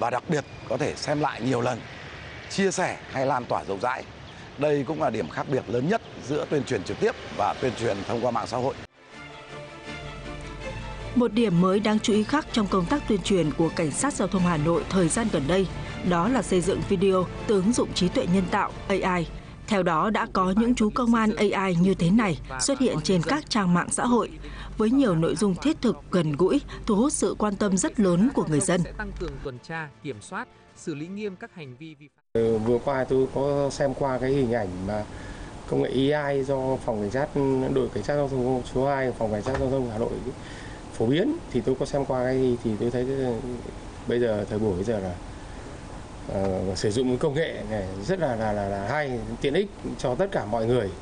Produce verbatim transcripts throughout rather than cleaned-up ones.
và đặc biệt có thể xem lại nhiều lần, chia sẻ hay lan tỏa rộng rãi. Đây cũng là điểm khác biệt lớn nhất giữa tuyên truyền trực tiếp và tuyên truyền thông qua mạng xã hội. Một điểm mới đáng chú ý khác trong công tác tuyên truyền của Cảnh sát Giao thông Hà Nội thời gian gần đây, đó là xây dựng video từ ứng dụng trí tuệ nhân tạo A I. Theo đó đã có những chú công an A I như thế này xuất hiện trên các trang mạng xã hội, với nhiều nội dung thiết thực, gần gũi, thu hút sự quan tâm rất lớn của người dân. Sẽ tăng cường tuần tra, kiểm soát, xử lý nghiêm các hành vi vi phạm. Vừa qua tôi có xem qua cái hình ảnh mà công nghệ A I do phòng cảnh sát đội cảnh sát giao thông số hai, phòng cảnh sát giao thông Hà Nội phổ biến, thì tôi có xem qua cái thì tôi thấy cái, bây giờ thời buổi bây giờ là uh, sử dụng công nghệ này rất là là là, là hay, tiện ích cho tất cả mọi người.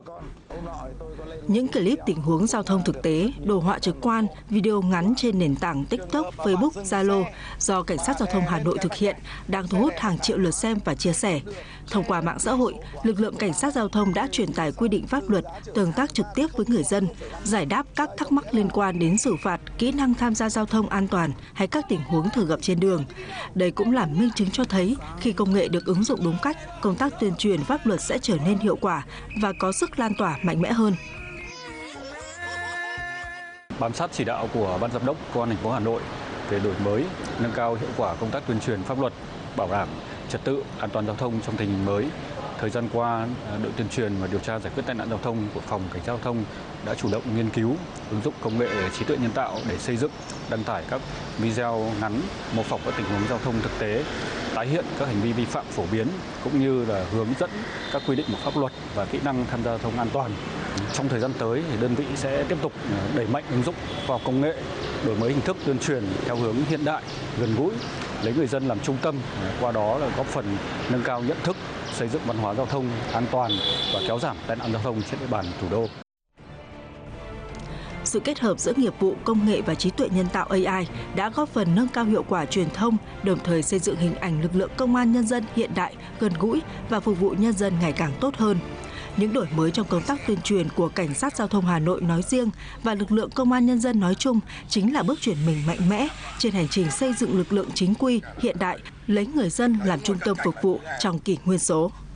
Những clip tình huống giao thông thực tế, đồ họa trực quan, video ngắn trên nền tảng TikTok, Facebook, Zalo do Cảnh sát Giao thông Hà Nội thực hiện đang thu hút hàng triệu lượt xem và chia sẻ. Thông qua mạng xã hội, lực lượng Cảnh sát Giao thông đã truyền tải quy định pháp luật, tương tác trực tiếp với người dân, giải đáp các thắc mắc liên quan đến xử phạt, kỹ năng tham gia giao thông an toàn hay các tình huống thường gặp trên đường. Đây cũng là minh chứng cho thấy khi công nghệ được ứng dụng đúng cách, công tác tuyên truyền pháp luật sẽ trở nên hiệu quả và có sức lan tỏa mạnh mẽ hơn. Bám sát chỉ đạo của Ban Giám đốc Công an thành phố Hà Nội về đổi mới, nâng cao hiệu quả công tác tuyên truyền pháp luật, bảo đảm trật tự an toàn giao thông trong tình hình mới. Thời gian qua, đội tuyên truyền và điều tra giải quyết tai nạn giao thông của phòng cảnh sát giao thông đã chủ động nghiên cứu, ứng dụng công nghệ trí tuệ nhân tạo để xây dựng, đăng tải các video ngắn mô phỏng các tình huống giao thông thực tế, tái hiện các hành vi vi phạm phổ biến cũng như là hướng dẫn các quy định của pháp luật và kỹ năng tham gia giao thông an toàn. Trong thời gian tới thì đơn vị sẽ tiếp tục đẩy mạnh ứng dụng khoa học công nghệ, đổi mới hình thức tuyên truyền theo hướng hiện đại, gần gũi, lấy người dân làm trung tâm, qua đó là góp phần nâng cao nhận thức, xây dựng văn hóa giao thông an toàn và kéo giảm tai nạn giao thông trên địa bàn thủ đô. Sự kết hợp giữa nghiệp vụ công nghệ và trí tuệ nhân tạo A I đã góp phần nâng cao hiệu quả truyền thông, đồng thời xây dựng hình ảnh lực lượng công an nhân dân hiện đại, gần gũi và phục vụ nhân dân ngày càng tốt hơn. Những đổi mới trong công tác tuyên truyền của Cảnh sát Giao thông Hà Nội nói riêng và lực lượng công an nhân dân nói chung chính là bước chuyển mình mạnh mẽ trên hành trình xây dựng lực lượng chính quy, hiện đại, lấy người dân làm trung tâm phục vụ trong kỷ nguyên số.